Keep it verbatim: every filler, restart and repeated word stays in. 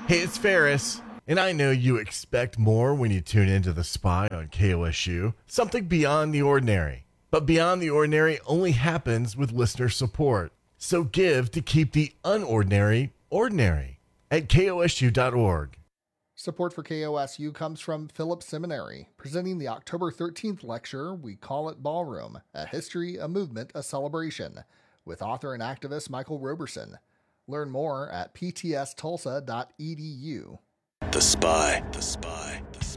Hey, it's Ferris, and I know you expect more when you tune into The Spy on K O S U, something beyond the ordinary. But beyond the ordinary only happens with listener support. So give to keep the unordinary ordinary at K O S U dot org. Support for K O S U comes from Phillips Seminary, presenting the October thirteenth lecture, We Call It Ballroom, A History, a Movement, a Celebration, with author and activist Michael Roberson. Learn more at p t s tulsa dot e d u. The Spy. The Spy. The Spy.